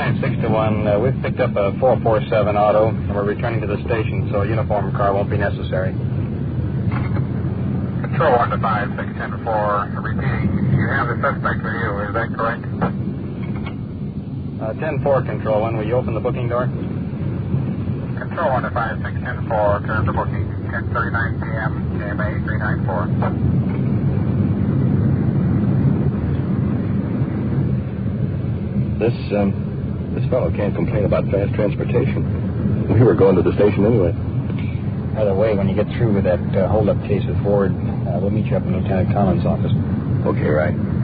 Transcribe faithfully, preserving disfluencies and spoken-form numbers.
nine six to one. Uh, we've picked up a four four seven auto, and we're returning to the station, so a uniform car won't be necessary. Control one to five six ten four. Repeating, you have the suspect with you, is that correct? Uh, ten four, Control one. Will you open the booking door? Control one to five six ten four. Turn to booking. ten thirty-nine p.m. K M A three nine four. This, um, this fellow can't complain about fast transportation. We were going to the station anyway. By the way, when you get through with that uh, hold-up case with Ford, uh, we'll meet you up in Lieutenant Collins' office. Okay, right.